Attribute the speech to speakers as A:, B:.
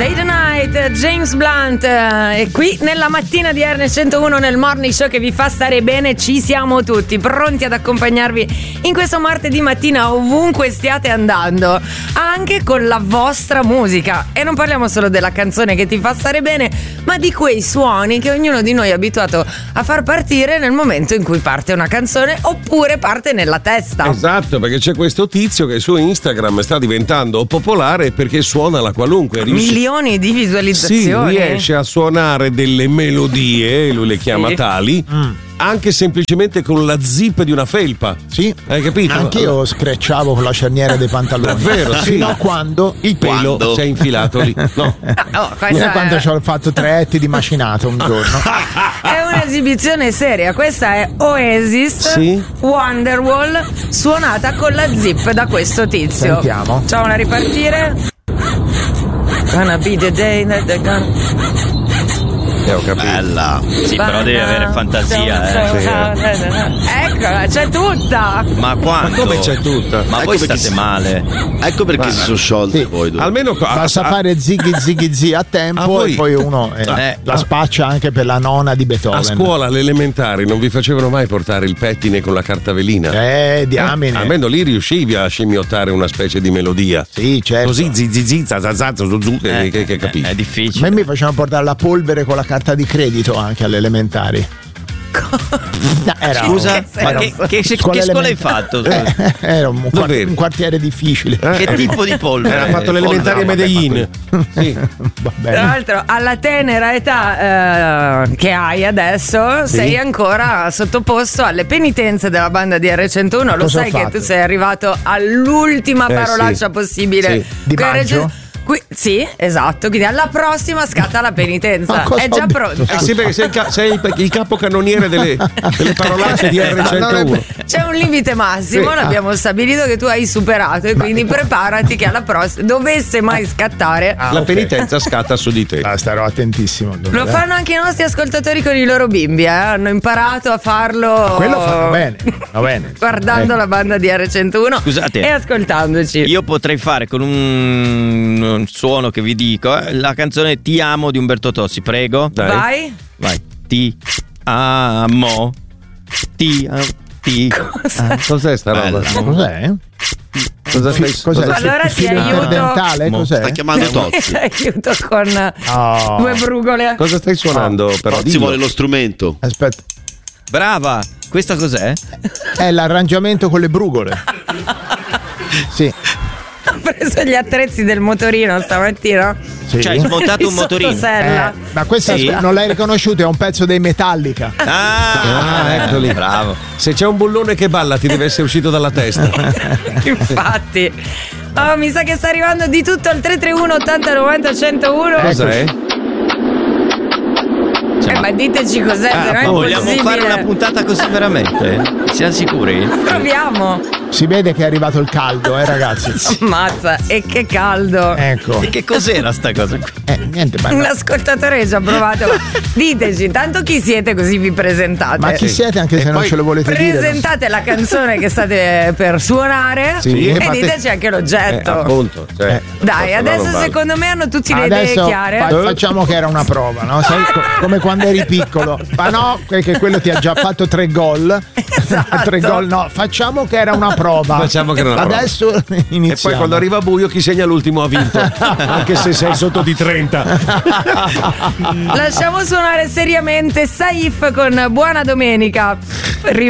A: Stay the Night, James Blunt, e qui nella mattina di RN101 nel morning show che vi fa stare bene. Ci siamo tutti pronti ad accompagnarvi in questo martedì mattina ovunque stiate andando, anche con la vostra musica. E non parliamo solo della canzone che ti fa stare bene, ma di quei suoni che ognuno di noi è abituato a far partire nel momento in cui parte una canzone oppure parte nella testa.
B: Esatto, perché c'è questo tizio che su Instagram sta diventando popolare perché suona la qualunque.
A: Milioni di visualizzazioni.
B: Sì, riesce a suonare delle melodie, lui le chiama tali, anche semplicemente con la zip di una felpa.
C: Sì.
B: Hai capito?
C: Anch'io screcciavo con la cerniera dei pantaloni.
B: Davvero, sì.
C: Fino a quando
B: il pelo si è infilato lì. No.
C: Quando ci ho fatto 3 etti di macinato un giorno.
A: È un'esibizione seria. Questa è Oasis, Wonderwall, suonata con la zip da questo tizio.
C: Sentiamo.
A: Facciamola ripartire. Gonna be the day that they're gonna...
B: Ho capito.
D: Bella. Sì, però devi avere fantasia.
A: Eccola, c'è tutta.
D: Ma quando?
B: Ma come c'è tutta?
D: Ma voi state male.
E: Ecco perché si sono sciolti poi.
B: Almeno
C: basta fare zighi a tempo e poi uno la spaccia anche per la nona di Beethoven.
B: A scuola alle elementari non vi facevano mai portare il pettine con la carta velina?
C: Diamine.
B: Almeno lì riuscivi a scimmiottare una specie di melodia.
C: Sì, certo.
B: Così zizizi, zazazazzo, zuzu, che capisci?
D: È difficile.
C: A me mi facevano portare la polvere con la carta di credito anche alle elementari.
D: Scusa, ma che scuola hai fatto?
C: Era un quartiere difficile.
D: Che tipo di polvere?
B: Era fatto l'elementare a Medellin. Sì.
A: Tra l'altro, alla tenera età che hai adesso, sei ancora sottoposto alle penitenze della banda di R101. Lo sai che tu sei arrivato all'ultima parolaccia possibile.
C: Di maggio?
A: Sì, esatto. Quindi alla prossima scatta la penitenza. È già pronto.
B: Sì, perché sei il capocannoniere delle parolacce di R101.
A: C'è un limite massimo, l'abbiamo stabilito, che tu hai superato, e quindi preparati che alla prossima, dovesse mai scattare,
B: la penitenza scatta su di te.
C: Starò attentissimo.
A: Lo fanno anche i nostri ascoltatori con i loro bimbi, hanno imparato a farlo.
C: Quello fanno bene. Va bene.
A: Guardando la banda di R101.
D: Scusate,
A: e ascoltandoci.
D: Io potrei fare con un suono che vi dico la canzone Ti amo di Umberto Tozzi, prego.
A: Vai.
D: Ti amo.
B: Cos'è sta roba?
C: Cos'è? Cos'è?
A: Allora ti aiuto.
C: Dentale? Cos'è?
E: Sta chiamando Tozzi.
A: Ti aiuto con 2 brugole.
B: Cosa stai suonando? Però
E: Tozzi vuole lo strumento.
C: Aspetta.
D: Brava. Questa cos'è?
C: È l'arrangiamento con le brugole. Sì.
A: Ho preso gli attrezzi del motorino stamattina.
C: Sì.
D: Cioè hai smontato un motorino.
C: Ma questa non l'hai riconosciuto, è un pezzo dei Metallica.
B: Eccoli.
D: Bravo.
B: Se c'è un bullone che balla ti deve essere uscito dalla testa.
A: Infatti. Mi sa che sta arrivando di tutto al 331 80 90 101.
B: Cos'è?
A: Ma diteci cos'è, se no è
D: vogliamo
A: impossibile.
D: fare una puntata così veramente? Siamo sicuri?
A: Proviamo.
C: Si vede che è arrivato il caldo, ragazzi.
A: Ammazza, e che caldo.
C: Ecco.
D: E che cos'era sta cosa?
C: Niente, ma
A: Un ascoltatore che ci ha provato. Diteci intanto chi siete, così vi presentate.
C: Ma chi siete, anche se non ce lo volete dire?
A: Presentate la canzone che state per suonare e diteci anche l'oggetto.
B: Appunto.
A: Dai, adesso secondo me hanno tutti le idee chiare.
C: Facciamo che era una prova, no? Sai, come quando eri piccolo. Ma no, perché quello ti ha già fatto 3 gol.
A: Esatto.
C: 3 gol, no. Facciamo che era una prova.
B: Facciamo che era una prova.
C: Adesso iniziamo.
B: E poi quando arriva buio chi segna l'ultimo ha vinto. Anche se sei sotto di 30.
A: Lasciamo suonare seriamente Saif con Buona Domenica.